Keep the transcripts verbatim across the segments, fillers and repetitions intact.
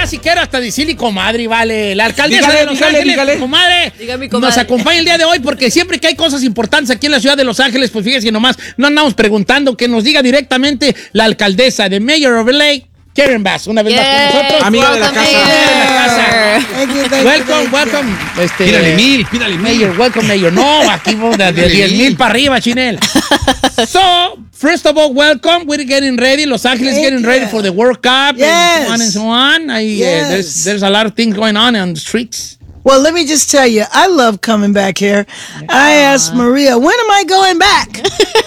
casi quiero hasta decirle comadre, vale. La alcaldesa dígale, de Los dígale, Ángeles, dígale. comadre, Dígame, comadre. nos acompaña el día de hoy porque siempre que hay cosas importantes aquí en la ciudad de Los Ángeles, pues fíjese nomás, no andamos preguntando, que nos diga directamente la alcaldesa de Mayor of L A, Karen Bass, una vez Yes, más con nosotros. Amiga de la welcome, casa. Mayor. De la casa. Thank you, thank you, Welcome, thank you. welcome. Este, Pídale mil, pídale mil. Mayor, welcome, Mayor. No, aquí vamos de Pídale diez mil mil. para arriba, Chinel. So, first of all, welcome. We're getting ready. Los Ángeles Thank getting you. ready for the World Cup Yes. and so on and so on. I, uh, Yes. there's, there's a lot of things going on on the streets. Well, let me just tell you, I love coming back here. I asked Maria, when am I going back?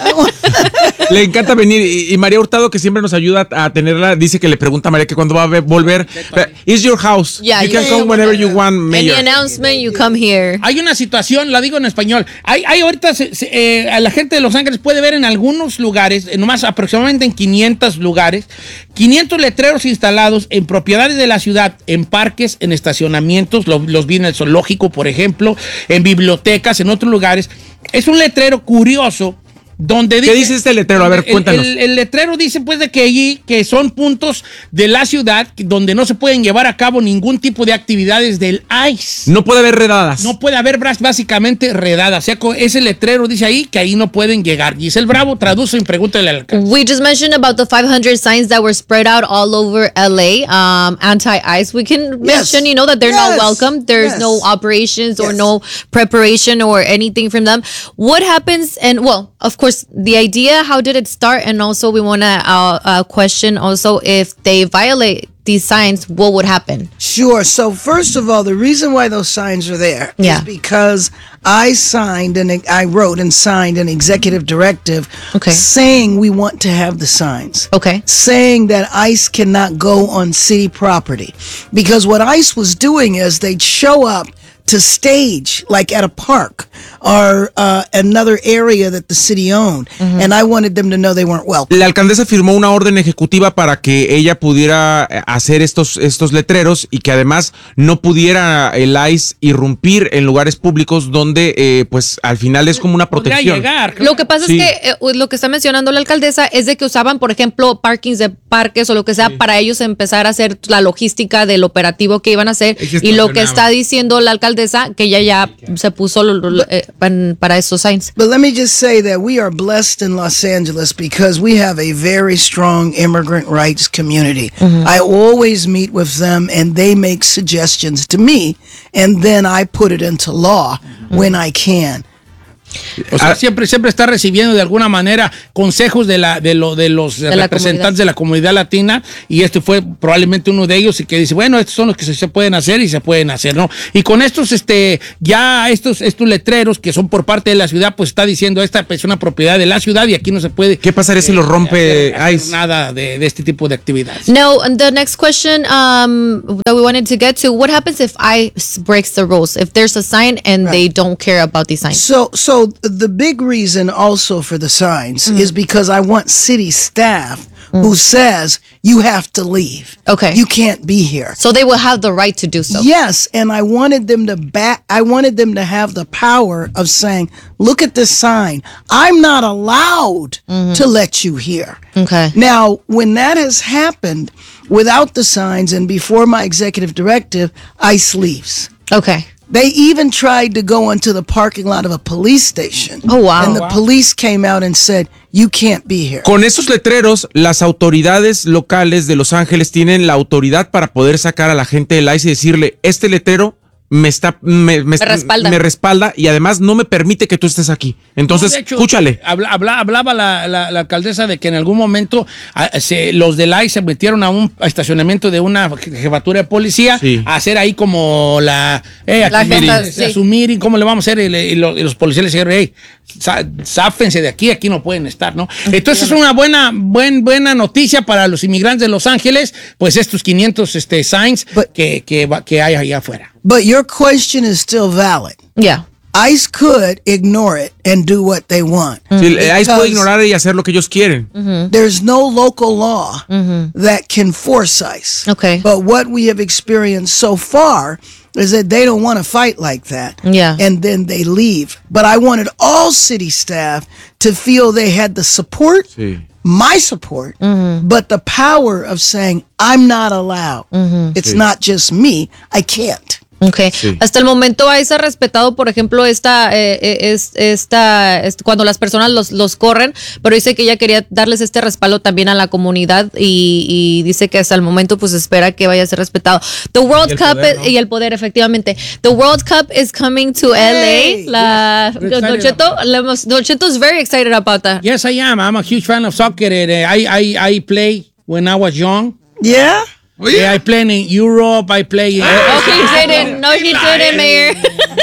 Le encanta venir. Y, y María Hurtado, que siempre nos ayuda a tenerla, dice que le pregunta a María que cuando va a ver- volver. Pero, It's your house. Yeah, you can yeah, come yeah. whenever you want, Any Mayor. announcement, you come here. Hay una situación, la digo en español. Hay, hay ahorita, se- se- eh, a la gente de Los Ángeles puede ver en algunos lugares, eh, nomás aproximadamente en quinientos lugares, quinientos letreros instalados en propiedades de la ciudad, en parques, en estacionamientos, lo- los vi en el zoológico, por ejemplo, en bibliotecas, en otros lugares. Es un letrero curioso donde dice... ¿Qué dice este letrero? A ver, el- cuéntanos. El, el letrero dice pues de que allí, que son puntos de la ciudad donde no se pueden llevar a cabo ningún tipo de actividades del ICE. No puede haber redadas. No puede haber bras- básicamente redadas. O sea, co- ese letrero dice ahí que ahí no pueden llegar. Giselle Bravo traduce y pregúntale al alcalde. We just mentioned about the five hundred signs that were spread out all over L A, um, anti-ICE. We can Yes. mention, you know, that they're not Yes. welcome. There's Yes. no operations or Yes. no preparation or anything from them. What happens? And well, of course, the idea, how did it start? And also, we want to uh, uh, question also if they violate these signs, what would happen? Sure. So first of all, the reason why those signs are there Yeah. is because I signed and I wrote and signed an executive directive Okay. saying we want to have the signs. Okay. Saying that ICE cannot go on city property. Because what ICE was doing is they'd show up to stage like at a park or uh, another area that the city owned. And I wanted them to know they weren't welcome. La alcaldesa firmó una orden ejecutiva para que ella pudiera eh, hacer estos, estos letreros y que además no pudiera el ICE irrumpir en lugares públicos donde eh, pues al final es como una Podría protección. llegar. Lo que pasa Sí. es que eh, lo que está mencionando la alcaldesa es de que usaban, por ejemplo, parkings de parques o lo que sea para ellos empezar a hacer la logística del operativo que iban a hacer. Es que Y lo que estacionaban. está diciendo la alcaldesa, que ella ya se puso lo- lo- eh, pan- para esos signs. But let me just say that we are blessed in Los Angeles because we have a very strong immigrant rights community. I always meet with them and they make suggestions to me and then I put it into law when I can. O sea, Ah. siempre, siempre está recibiendo de alguna manera consejos de, la, de, lo, de los la representantes comunidad. de la comunidad latina, y este fue probablemente uno de ellos, y que dice, bueno, estos son los que se, se pueden hacer y se pueden hacer, ¿no? Y con estos, este, ya estos, estos letreros que son por parte de la ciudad, pues está diciendo, esta es una propiedad de la ciudad y aquí no se puede... ¿Qué pasaría si lo rompe hacer- hacer ICE? nada de, de este tipo de actividades. No, and the next question um, that we wanted to get to, what happens if ICE breaks the rules? If there's a sign and they don't care about these signs? So so the big reason also for the signs is because I want city staff who says you have to leave. Okay. You can't be here. So they will have the right to do so. Yes, and I wanted them to back I wanted them to have the power of saying, look at this sign. I'm not allowed to let you here. Okay. Now, when that has happened without the signs and before my executive directive, ICE leaves. Okay. They even tried to go into the parking lot of a police station. Oh, wow. And the Wow. police came out and said, you can't be here. Con esos letreros, las autoridades locales de Los Ángeles tienen la autoridad para poder sacar a la gente del ICE y decirle, este letrero me está me, me- Me respalda. me respalda y además no me permite que tú estés aquí. Entonces, No, de hecho, escúchale. habla- habla- hablaba la, la- la alcaldesa de que en algún momento ah, se- los del ICE se metieron a un estacionamiento de una jefatura de policía Sí. a hacer ahí como la... Eh, La aquí agenda, vamos a sí. asumir y cómo le vamos a hacer. Y, le- y lo- y los policías le dijeron, hey, zá- záfense de aquí, aquí no pueden estar, ¿no? Entonces es una buena, buen, buena noticia para los inmigrantes de Los Ángeles, pues estos quinientos este, signs But- que, que, va- que hay allá afuera. But your question is still valid. Yeah. ICE could ignore it and do what they want. Sí, el ICE puede Because ignorar y hacer lo que ellos quieren. There's no local law that can force ICE. Okay. But what we have experienced so far is that they don't want to fight like that. Yeah. And then they leave. But I wanted all city staff to feel they had the support, Sí. my support, but the power of saying, I'm not allowed. It's Sí. not just me. I can't. Okay. Sí. Hasta el momento ICE ha respetado, por ejemplo, esta, eh, eh, es, esta, es- cuando las personas los, los corren, pero dice que ella quería darles este respaldo también a la comunidad y, y dice que hasta el momento pues espera que vaya a ser respetado. The World el Cup poder, es- ¿no? y el poder, efectivamente. The World Cup is coming to Hey. L A. La, We're Don excited Cheto, le hemos- Don Cheto is very excited about that. Yes, I am. I'm a huge fan of soccer. And, uh, I, I, I play when I was young. Yeah? Yeah, I play in Europe. I play in Oh, he didn't. No, he didn't, Mayor.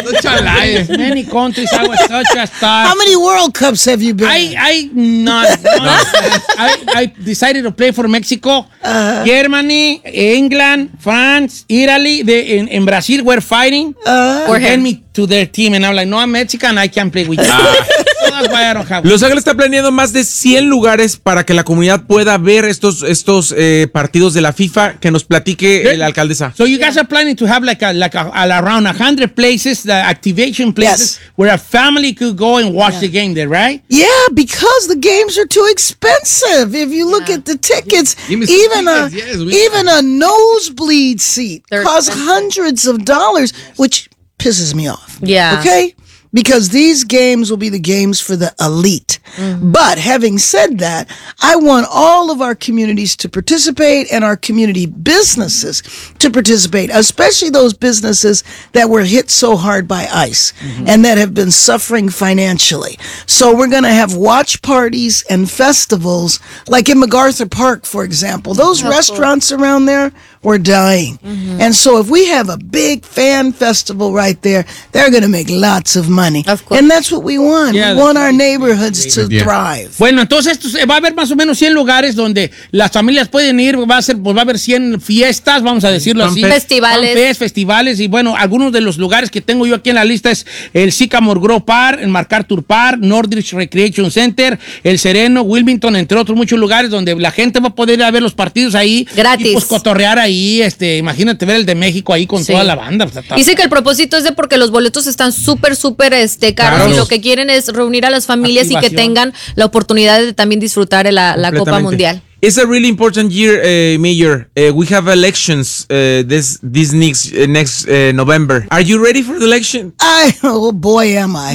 many countries. I was such a star. How many World Cups have you been I, in? I, not, not I, I decided to play for Mexico, Germany, England, France, Italy. They, in, in Brazil, we're fighting. Uh, to get me to their team. And I'm like, no, I'm Mexican. I can't play with you. So that's why I don't have Los Ángeles está planeando más de cien lugares para que la comunidad pueda ver estos, estos eh, partidos de la FIFA. Que nos platique eh, la alcaldesa. So you guys are planning to have like a, like a, a, around a hundred places, the activation places Yes. where a family could go and watch the game there, right? Yeah, because the games are too expensive. If you look at the tickets, Give me some even a tickets, yes, we- even a nosebleed seat They're costs expensive. hundreds of dollars, which pisses me off. Yeah. Okay? Because these games will be the games for the elite. But having said that, I want all of our communities to participate and our community businesses to participate, especially those businesses that were hit so hard by ICE and that have been suffering financially. So we're going to have watch parties and festivals, like in MacArthur Park, for example. Those restaurants around there were dying. And so if we have a big fan festival right there, they're going to make lots of money. Of course. And that's what we want. Yeah, we want that's our neighborhoods to Yeah. thrive. Bueno, entonces esto se- va a haber más o menos cien lugares donde las familias pueden ir, va a ser, pues va a haber cien fiestas, vamos a decirlo así. Fanfest. Festivales. Fanfest, festivales, y bueno, algunos de los lugares que tengo yo aquí en la lista es el Sycamore Grove Park, el MacArthur Park, Northridge Recreation Center, el Sereno, Wilmington, entre otros muchos lugares donde la gente va a poder ir a ver los partidos ahí. Gratis. Y pues cotorrear ahí, este, imagínate ver el de México ahí con Sí. toda la banda. Pues, está- Dice que el propósito es de porque los boletos están súper, súper este, caros Caros. y lo que quieren es reunir a las familias y que Activación. tengan la oportunidad de también disfrutar de la, la Copa Completamente. Mundial. It's a really important year, uh, Mayor. Uh, we have elections uh, this this next uh, next uh, November. Are you ready for the election? I oh boy am I.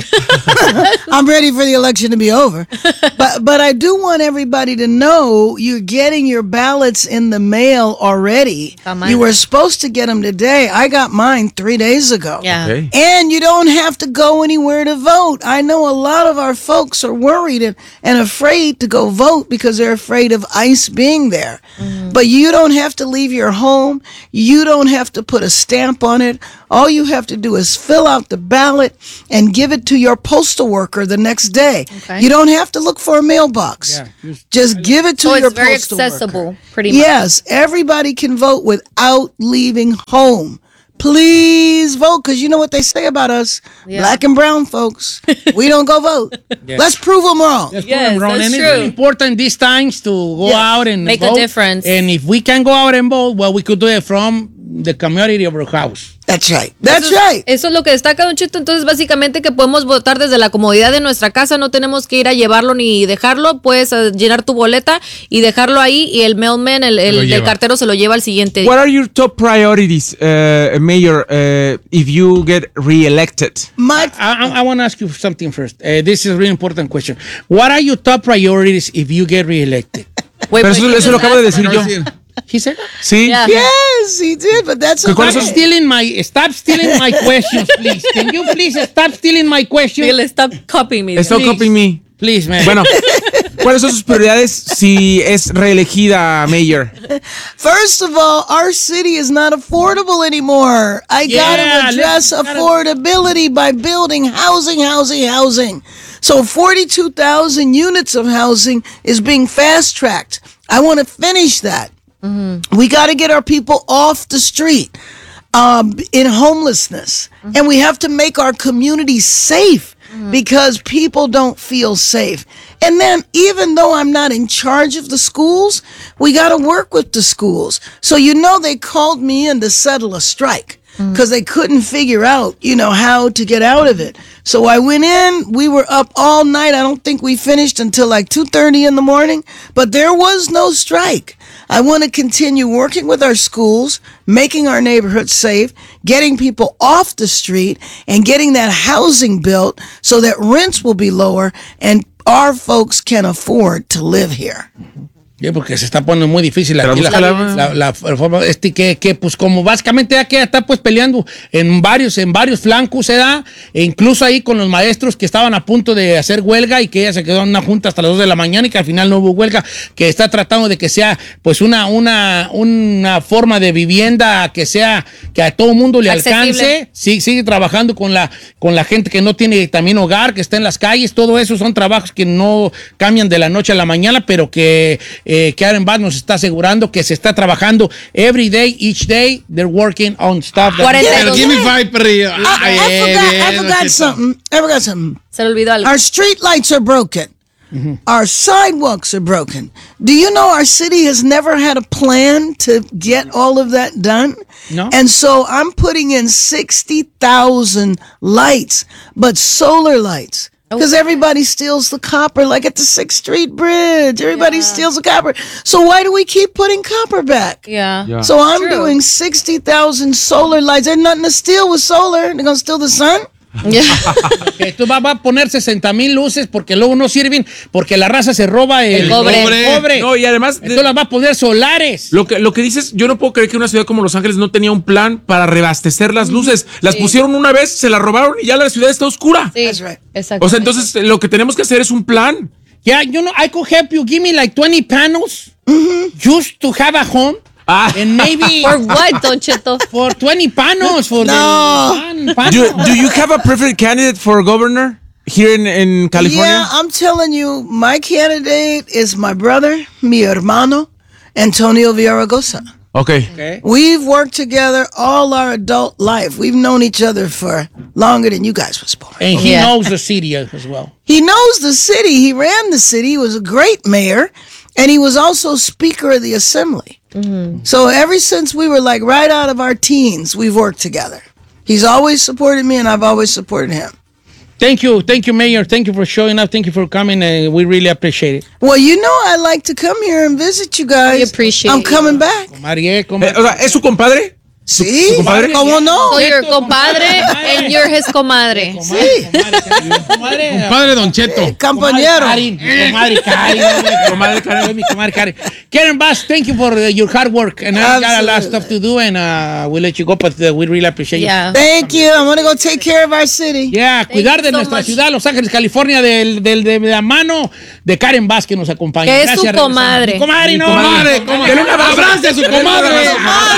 I'm ready for the election to be over. But but I do want everybody to know you're getting your ballots in the mail already. Tama. You were supposed to get them today. I got mine three days ago. Yeah. Okay. And you don't have to go anywhere to vote. I know a lot of our folks are worried and, and afraid to go vote because they're afraid of ICE being there. But you don't have to leave your home. You don't have to put a stamp on it. All you have to do is fill out the ballot and give it to your postal worker the next day. Okay. You don't have to look for a mailbox. Yeah, just- Just give it to So your it's very postal accessible, worker. pretty much. Yes, everybody can vote without leaving home. Please vote, because you know what they say about us, Yeah. black and brown folks. We don't go vote. Let's prove them wrong. Yes, Yes, Ron, that's and it's true. really important these times to go Yes. out and Make a vote. difference. And if we can go out and vote, well, we could do it from the community of our house. That's right. That's Eso es- right. Eso es lo que destaca Don Cheto. Entonces, básicamente que podemos votar desde la comodidad de nuestra casa, no tenemos que ir a llevarlo ni dejarlo, puedes eh, llenar tu boleta y dejarlo ahí y el mailman, el, el Lo del lleva. cartero se lo lleva al siguiente día. What are your top priorities, uh, Mayor, uh, if you get re-elected? My I, I, I want to ask you something first. Uh, this is a really important question. What are your top priorities if you get reelected? Wait, Pero wait, eso, you eso lo just acabo de asked decir about- yo. He said, Sí. Yeah. yes, he did, but that's ¿Cuál stop es okay. stealing my, stop stealing my questions, please. Can you please stop stealing my questions? Dile, stop copying me. Stop Please. copying me. Please, man. Bueno, ¿cuáles son sus prioridades si es reelegida, Mayor? First of all, our city is not affordable anymore. I Yeah, got to address let's- gotta- affordability by building housing, housing, housing. So forty-two thousand units of housing is being fast tracked. I want to finish that. We got to get our people off the street um, in homelessness. And we have to make our communities safe because people don't feel safe. And then, even though I'm not in charge of the schools, we got to work with the schools. So, you know, they called me in to settle a strike. because they couldn't figure out, you know, how to get out of it. So I went in, we were up all night. I don't think we finished until like two thirty in the morning, but there was no strike. I want to continue working with our schools, making our neighborhoods safe, getting people off the street, and getting that housing built so that rents will be lower and our folks can afford to live here. Sí, porque se está poniendo muy difícil aquí la, Tradúzcala. la, la, la forma, este que, que pues como básicamente ya que está pues peleando en varios, en varios flancos se da, e incluso ahí con los maestros que estaban a punto de hacer huelga y que ella se quedó en una junta hasta las dos de la mañana y que al final no hubo huelga, que está tratando de que sea pues una, una, una forma de vivienda que sea, que a todo mundo le Accesible. alcance, sí, sigue trabajando con la, con la gente que no tiene también hogar, que está en las calles, todo eso son trabajos que no cambian de la noche a la mañana, pero que Eh, Karen Bass nos está asegurando que se está trabajando every day, each day, they're working on stuff. That Cuarenta y dos. Give me five per día. I, I forgot, I forgot something. I forgot something. Se le olvidó algo. Our street lights are broken. Our sidewalks are broken. Do you know our city has never had a plan to get all of that done? No. And so I'm putting in sixty thousand lights, but solar lights. Because everybody steals the copper, like at the sixth Street Bridge. Everybody steals the copper. So why do we keep putting copper back? Yeah. Yeah. So I'm True. doing sixty thousand solar lights. There's nothing to steal with solar. They're going to steal the sun? Yeah. Okay, tú vas va a poner sesenta mil luces porque luego no sirven porque la raza se roba el, El cobre. el cobre. No, y además de- Entonces las va a poner solares. Lo que, lo que dices, yo no puedo creer que una ciudad como Los Ángeles no tenía un plan para reabastecer las luces. Las pusieron una vez, se las robaron y ya la ciudad está oscura. Sí. That's right. Exacto. O sea, entonces lo que tenemos que hacer es un plan. Yeah, you know, I could help you. Give me like twenty panels just to have a home. Ah. And maybe For what, Don Cheto? for twenty panels for No. the pan, Do, panel. do you have a preferred candidate for governor here in, in California? Yeah, I'm telling you, my candidate is my brother, mi hermano, Antonio Villaraigosa. Okay. Okay. We've worked together all our adult life. We've known each other for longer than you guys was born. And he Yeah. knows the city as well. He knows the city. He ran the city. He was a great mayor, and he was also Speaker of the Assembly. So ever since we were like right out of our teens, we've worked together. He's always supported me, and I've always supported him. Thank you. Thank you, Mayor. Thank you for showing up. Thank you for coming. Uh, we really appreciate it. Well, you know I like to come here and visit you guys. We appreciate I'm you. coming back. María, ¿cómo? Eh, o sea, ¿es su compadre? Sí, su compadre? ¿cómo no? So your compadre and you're his comadre. Comadre, comadre, comadre. Padre Don Cheto. Compañero. Karin, mi comadre Karin, comadre Karin, mi comadre Karin. Karen Bass, thank you for uh, your hard work, and I got a lot of stuff to do, and uh, we'll let you go, but uh, we really appreciate you. Yeah. Thank you. I'm going to go take care of our city. Yeah, cuidar you de so nuestra much. ciudad, Los Ángeles, California, del, del, de la mano de Karen Bass que nos acompaña. Que es su regresamos. comadre. Mi comadre, Mi no. comadre, comadre. Denle un abrazo. Abrace a su comadre.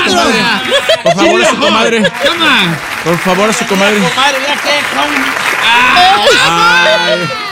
Por favor, a su comadre. Come on. Por favor, a su comadre. Comadre, mira qué. Ay.